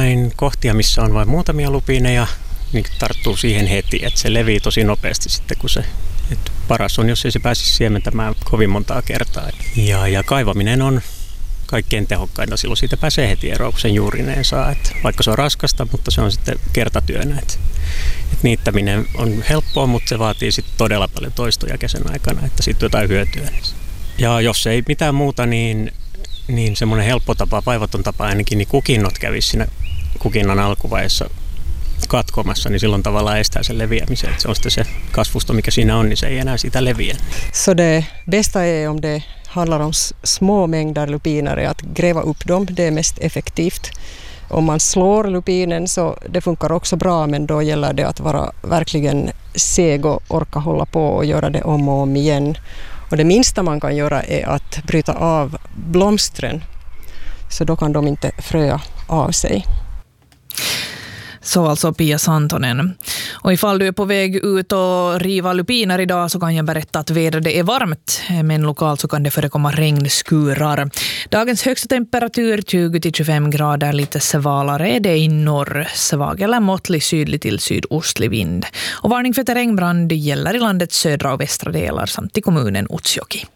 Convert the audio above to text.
jotain kohtia, missä on vain muutamia lupiineja, niin tarttuu siihen heti, että se levii tosi nopeasti sitten, kun se... Että paras on, jos ei se pääsisi siementämään kovin montaa kertaa. Ja kaivaminen on kaikkein tehokkainta, silloin siitä pääsee heti eroon, kun sen juurineen saa. Että vaikka se on raskasta, mutta se on sitten kertatyönä. Että niittäminen on helppoa, mutta se vaatii sitten todella paljon toistoja kesän aikana, että siitä jotain hyötyä. Ja jos ei mitään muuta, niin semmoinen helppo tapa, vaivaton tapa ainakin, niin kukinnot kävisi siinä kukinnan alkuvaiheessa katkomassa, niin silloin tavallaan estää sen leviämisen. Se on sitten se kasvusto, mikä siinä on, niin se ei enää siitä leviä. Så det bästa är om det handlar om små mängder lupiner, att gräva upp dem, det är mest effektivt. Om man slår lupinen så det funkar också bra, men då gäller det att vara verkligen seg och orka hålla på och göra det om och om igen. Och det minsta man kan göra är att bryta av blomstren, så då kan de inte fröa av sig. Så alltså Pia Santonen. Och ifall du är på väg ut och riva lupiner idag så kan jag berätta att vädret är varmt, men lokalt så kan det förekomma regnskurar. Dagens högsta temperatur 20-25 grader, lite svalare är det i norr, svag eller måttlig sydlig till sydostlig vind. Och varning för terrängbrand gäller i landets södra och västra delar samt i kommunen Utsjoki.